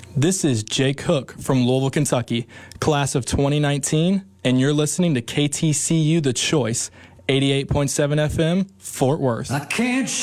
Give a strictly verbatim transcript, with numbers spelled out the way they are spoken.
This is Jake Hook from Louisville, Kentucky, class of twenty nineteen, and you're listening to K T C U The Choice, eighty-eight point seven F M, Fort Worth. I can't